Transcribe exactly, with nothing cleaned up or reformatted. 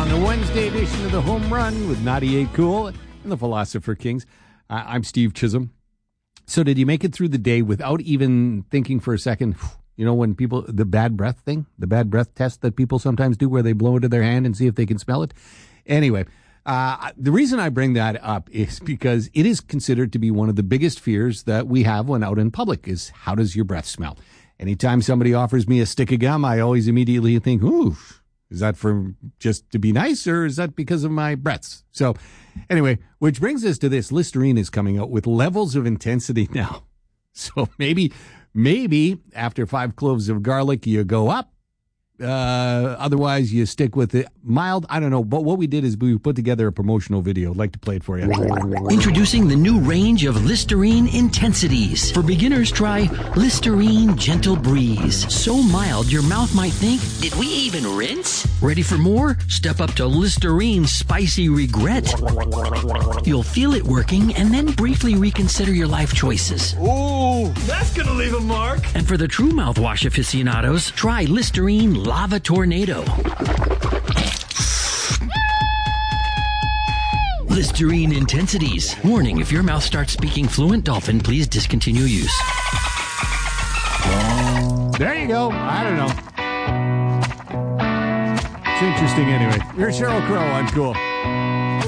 on the Wednesday edition of the Home Run with ninety-eight Cool and the Philosopher Kings. Uh, I'm Steve Chisholm. So did you make it through the day without even thinking for a second, you know, when people, the bad breath thing, the bad breath test that people sometimes do where they blow into their hand and see if they can smell it? Anyway, uh, the reason I bring that up is because it is considered to be one of the biggest fears that we have when out in public is, how does your breath smell? Anytime somebody offers me a stick of gum, I always immediately think, ooh, is that for just to be nice, or is that because of my breaths? So anyway, which brings us to this. Listerine is coming out with levels of intensity now. So maybe, maybe after five cloves of garlic, you go up. Uh, otherwise, you stick with it mild. I don't know. But what we did is we put together a promotional video. I'd like to play it for you. Introducing the new range of Listerine Intensities. For beginners, try Listerine Gentle Breeze. So mild, your mouth might think, did we even rinse? Ready for more? Step up to Listerine Spicy Regret. You'll feel it working and then briefly reconsider your life choices. Ooh, that's gonna leave a mark. And for the true mouthwash aficionados, try Listerine Lava Tornado. Listerine Intensities. Warning, if your mouth starts speaking fluent dolphin, please discontinue use. There you go. I don't know. It's interesting anyway. You're Sheryl Crow. I'm cool.